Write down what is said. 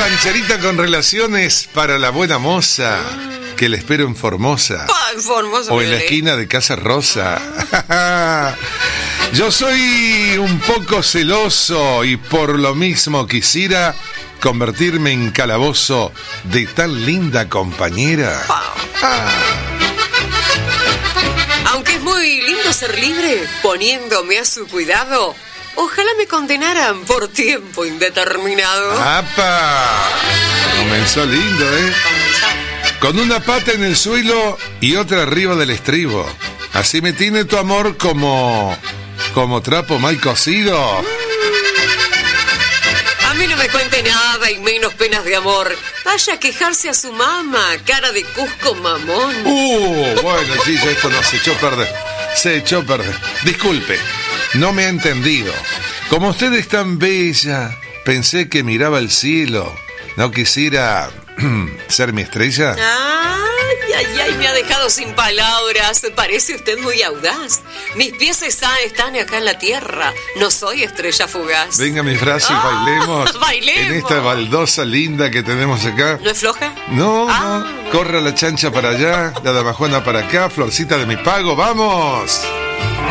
rancherita con relaciones para la buena moza que le espero en Formosa. Formosa. O en la esquina de Casa Rosa. Yo soy un poco celoso y por lo mismo quisiera convertirme en calabozo de tan linda compañera. Aunque es muy lindo ser libre, poniéndome a su cuidado, ojalá me condenaran por tiempo indeterminado. ¡Apa! Comenzó lindo, ¿eh? Con una pata en el suelo y otra arriba del estribo. Así me tiene tu amor como trapo mal cocido. A mí no me cuente nada y menos penas de amor. Vaya a quejarse a su mamá, cara de Cusco mamón. Bueno, sí, ya esto no se echó a perder. Se echó a perder. Disculpe, no me ha entendido. Como usted es tan bella, pensé que miraba el cielo. No quisiera ser mi estrella. Ay, me ha dejado sin palabras. Parece usted muy audaz. Mis pies están acá en la tierra. No soy estrella fugaz. Venga mi frase y bailemos. Bailemos. En esta baldosa linda que tenemos acá. ¿No es floja? No. Corra la chancha para allá, la dama Juana para acá, florcita de mi pago, ¡vamos!